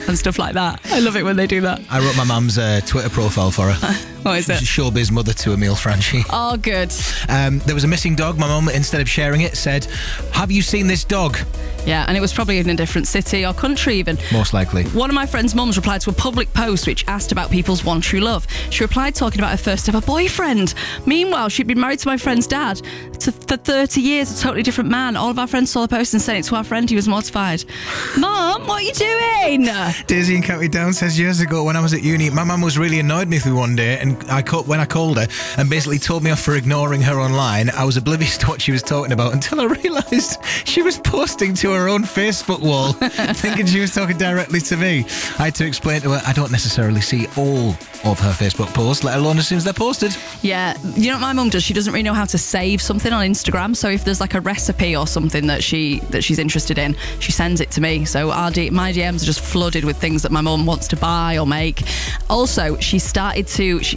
and stuff like that. I love it when they do that. I wrote my mum's Twitter profile for her. What is it? Showbiz mother to Emile Franchi. Oh, good. There was a missing dog. My mum, instead of sharing it, said, "Have you seen this dog?" Yeah, and it was probably in a different city or country even. Most likely. One of my friend's mums replied to a public post which asked about people's one true love. She replied talking about her first ever boyfriend. Meanwhile, she'd been married to my friend's dad for 30 years, a totally different man. All of our friends saw the post and sent it to our friend. He was mortified. Mum, what are you doing? Daisy in County Down says, years ago when I was at uni, my mum was really annoyed with me one day, and when I called her and basically told me off for ignoring her online, I was oblivious to what she was talking about until I realised she was posting to her own Facebook wall, thinking she was talking directly to me. I had to explain to her I don't necessarily see all of her Facebook posts, let alone as soon as they're posted. Yeah, you know what my mum does? She doesn't really know how to save something on Instagram, so if there's like a recipe or something that she's interested in, she sends it to me. So my DMs are just flooded with things that my mum wants to buy or make. Also, she started to